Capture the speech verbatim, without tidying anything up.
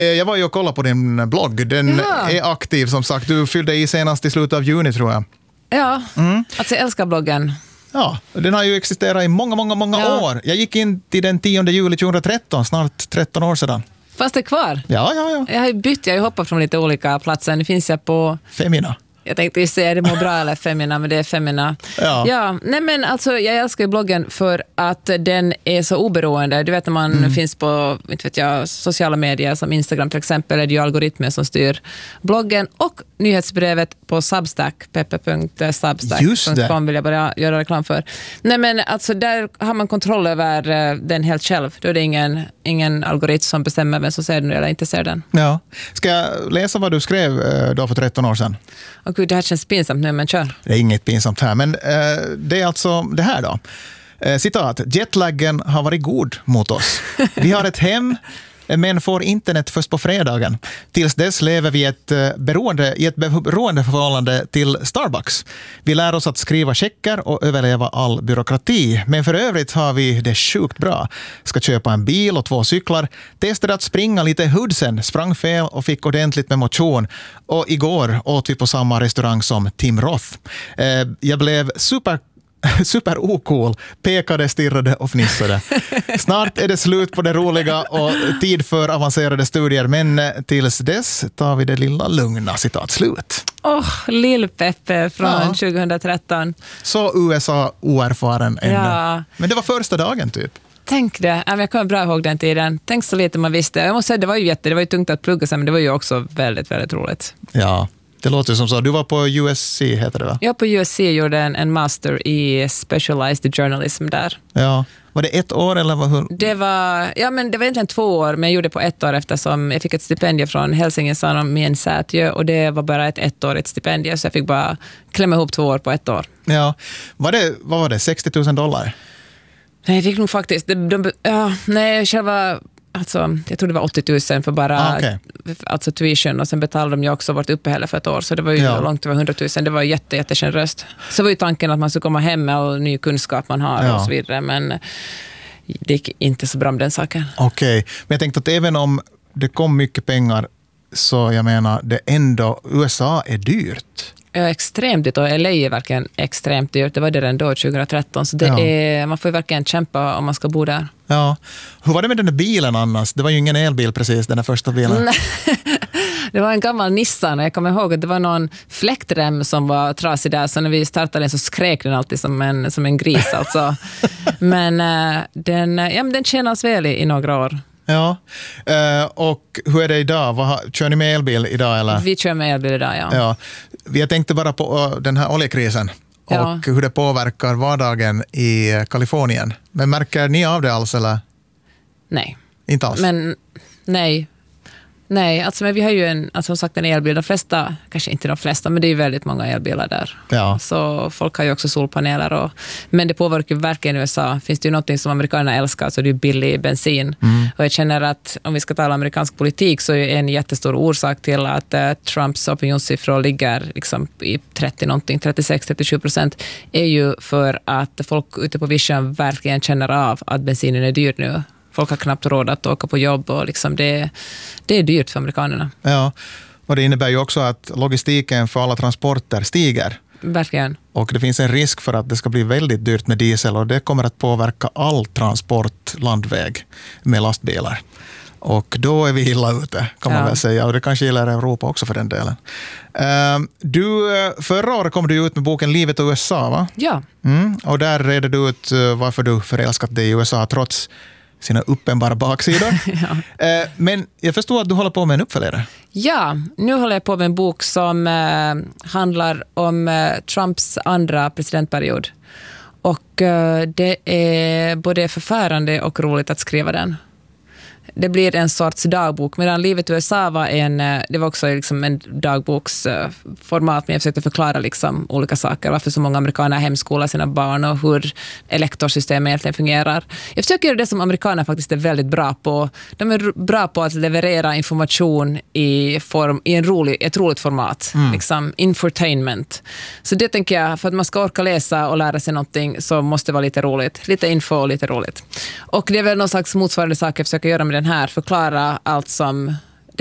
Jag var ju och kollade på din blogg. Den ja. är aktiv som sagt. Du fyllde i senast i slutet av juni tror jag. Ja, mm. alltså jag älskar bloggen. Ja, den har ju existerat i många, många, många ja. år. Jag gick in till den tionde juli tjugohundratretton, snart tretton år sedan. Fast det är kvar? Ja, ja, ja. Jag har ju bytt, jag har ju hoppat från lite olika platser. Nu finns jag på... Femina. Jag tänkte ju säga det mår bra eller Femina, men det är Femina. Ja. ja, nej men alltså jag älskar ju bloggen för att den är så oberoende. Du vet när man mm. finns på inte vet jag, sociala medier som Instagram till exempel, är det ju algoritmer som styr bloggen och nyhetsbrevet på Substack, peppe punkt substack punkt com vill jag bara göra reklam för. Nej men alltså där har man kontroll över den helt själv. Då är det ingen, ingen algoritm som bestämmer vem som ser den eller inte ser den. Ja. Ska jag läsa vad du skrev då för tretton år sedan? Och gud, det här känns pinsamt nu, men kör. Det är inget pinsamt här, men eh, det är alltså det här då. Eh, citat, jetlaggen har varit god mot oss. Vi har ett hem, men får internet först på fredagen. Tills dess lever vi ett, eh, beroende, i ett beroendeförhållande till Starbucks. Vi lär oss att skriva checkar och överleva all byråkrati. Men för övrigt har vi det sjukt bra. Ska köpa en bil och två cyklar. Testade att springa lite hudsen. Sprang fel och fick ordentligt med motion. Och igår åt vi på samma restaurang som Tim Roth. Eh, jag blev super super ocool, pekade, stirrade och fnissade. Snart är det slut på det roliga och tid för avancerade studier, men tills dess tar vi det lilla lugna, citat slut. Åh, oh, Lill-Peppe från ja. tjugohundratretton. Så U S A oerfaren ännu. Ja. Men det var första dagen typ. Tänk det, jag kommer bra ihåg den tiden. Tänk så lite man visste. Jag måste säga, det var ju jätte, det var ju tungt att plugga sig, men det var ju också väldigt, väldigt roligt. Ja. Det låter som så. Du var på U S C, heter det va? Jag på U S C gjorde en, en master i specialized journalism där. Ja. Var det ett år eller vad? Det var, ja, men det var egentligen två år, men jag gjorde på ett år eftersom jag fick ett stipendium från Helsingin Sanomien Säätiö och det var bara ett ettårigt stipendium så jag fick bara klämma ihop två år på ett år. Ja. Var det, vad var det? sextio tusen dollar? Nej, jag fick nog faktiskt... De, de, ja, nej, själva... Alltså, jag tror det var åttio tusen för bara ah, okay. alltså tuition och sen betalade de ju också vårt uppehälle för ett år så det var ju ja. långt över hundra tusen. Det var jätte, jättegeneröst. Så var ju tanken att man skulle komma hem med all ny kunskap man har ja. och så vidare, men det gick inte så bra med den saken. Okej, okay. Men jag tänkte att även om det kom mycket pengar så jag menar, det ändå, U S A är dyrt. Ja, extremt dyrt och L A är verkligen extremt dyrt. Det var det redan då tjugohundratretton så det ja. är, man får ju verkligen kämpa om man ska bo där. Ja. Hur var det med den där bilen annars? Det var ju ingen elbil precis, den där första bilen. Det var en gammal Nissan och jag kommer ihåg att det var någon fläktrem som var trasig där så när vi startade den så skrek den alltid som en, som en gris alltså. Men, uh, den, ja, men den tjänas väl i, i några år. Ja, uh, och hur är det idag? Vad, kör ni med elbil idag? Eller? Vi kör med elbil idag, ja. ja. Jag tänkte bara på uh, den här oljekrisen och ja. hur det påverkar vardagen i Kalifornien. Men märker ni av det alls eller? Nej. Inte alls? Men nej. Nej, alltså men vi har ju en, alltså, som sagt en elbil. De flesta, kanske inte de flesta, men det är väldigt många elbilar där. Ja. Så folk har ju också solpaneler. Och, men det påverkar verkligen U S A. Finns det ju något som amerikanerna älskar så det är billig bensin. Mm. Och jag känner att om vi ska tala amerikansk politik så är en jättestor orsak till att uh, Trumps opinionssiffror ligger liksom i trettio någonting, trettiosex till trettiosju procent är ju för att folk ute på vision verkligen känner av att bensinen är dyr nu. Folk har knappt råd att åka på jobb och liksom det, det är dyrt för amerikanerna. Ja, och det innebär ju också att logistiken för alla transporter stiger. Verkligen. Och det finns en risk för att det ska bli väldigt dyrt med diesel och det kommer att påverka all transport landväg med lastbilar. Och då är vi illa ute kan man ja. väl säga. Och det kanske gäller Europa också för den delen. Uh, du, förra året kom du ut med boken Livet i U S A va? Ja. Mm, och där redde du ut varför du förälskat dig i U S A trots sina uppenbara baksidor. ja. uh, men jag förstår att du håller på med en uppföljare. Ja, nu håller jag på med en bok som uh, handlar om uh, Trumps andra presidentperiod. Och uh, det är både förfärande och roligt att skriva den. Det blir en sorts dagbok. Medan Livet i U S A var en, det var också liksom en dagboksformat, men jag försökte förklara liksom olika saker. Varför så många amerikaner hemskolar sina barn och hur elektorsystemet egentligen fungerar. Jag försöker göra det som amerikaner faktiskt är väldigt bra på. De är bra på att leverera information i, form, i en rolig, ett roligt format. Mm. Liksom infotainment. Så det tänker jag, för att man ska orka läsa och lära sig någonting så måste det vara lite roligt. Lite info och lite roligt. Och det är väl någon slags motsvarande sak jag försöker göra med den här. Förklara allt som